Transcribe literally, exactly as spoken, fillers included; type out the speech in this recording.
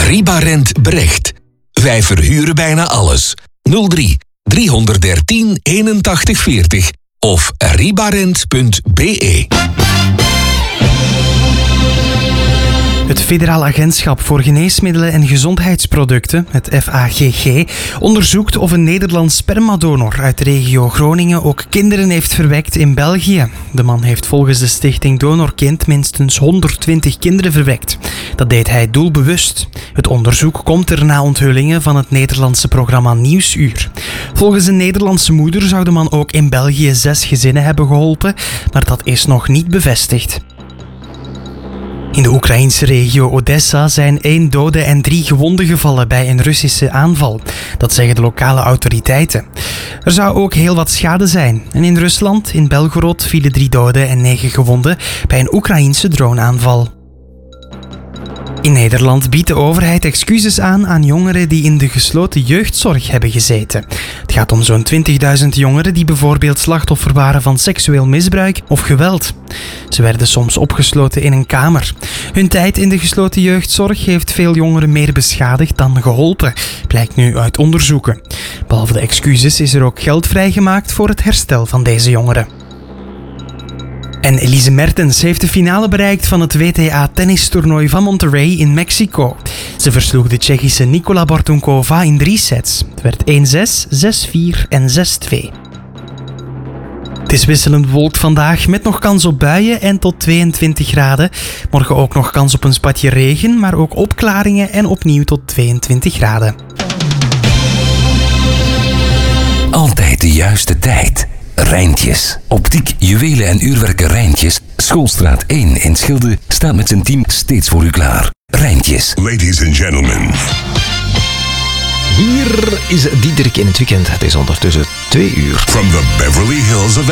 Ribarent Brecht. Wij verhuren bijna alles. nul drie driehonderddertien eenentachtig veertig of ribarent punt be. Het Federaal Agentschap voor Geneesmiddelen en Gezondheidsproducten, het F A G G, onderzoekt of een Nederlands spermadonor uit de regio Groningen ook kinderen heeft verwekt in België. De man heeft volgens de stichting Donorkind minstens honderdtwintig kinderen verwekt. Dat deed hij doelbewust. Het onderzoek komt er na onthullingen van het Nederlandse programma Nieuwsuur. Volgens een Nederlandse moeder zou de man ook in België zes gezinnen hebben geholpen, maar dat is nog niet bevestigd. In de Oekraïnse regio Odessa zijn één dode en drie gewonden gevallen bij een Russische aanval. Dat zeggen de lokale autoriteiten. Er zou ook heel wat schade zijn. En in Rusland, in Belgorod, vielen drie doden en negen gewonden bij een Oekraïnse droneaanval. In Nederland biedt de overheid excuses aan aan jongeren die in de gesloten jeugdzorg hebben gezeten. Het gaat om zo'n twintigduizend jongeren die bijvoorbeeld slachtoffer waren van seksueel misbruik of geweld. Ze werden soms opgesloten in een kamer. Hun tijd in de gesloten jeugdzorg heeft veel jongeren meer beschadigd dan geholpen, blijkt nu uit onderzoeken. Behalve de excuses is er ook geld vrijgemaakt voor het herstel van deze jongeren. En Elise Mertens heeft de finale bereikt van het W T A-tennistoernooi van Monterrey in Mexico. Ze versloeg de Tsjechische Nikola Bartunkova in drie sets. Het werd één zes, zes vier en zes twee. Het is wisselend bewolkt vandaag met nog kans op buien en tot tweeëntwintig graden. Morgen ook nog kans op een spatje regen, maar ook opklaringen en opnieuw tot tweeëntwintig graden. Altijd de juiste tijd. Rijntjes. Optiek, juwelen en uurwerken Rijntjes. Schoolstraat één in Schilde staat met zijn team steeds voor u klaar. Rijntjes. Ladies and gentlemen. Hier is Diederik in het weekend. Het is ondertussen twee uur. From the Beverly Hills of